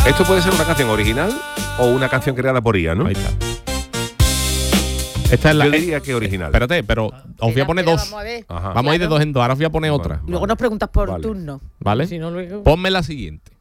Esto puede ser una canción original o una canción creada por IA, ¿no? Ahí está. Esta es la. Yo diría que original. Espérate, pero os voy a poner dos. Vamos a ver. Ajá. Vamos a ir de dos en dos. Ahora os voy a poner otra. Luego nos preguntas por Vale. turno. ¿Vale? Si no, luego... Ponme la siguiente.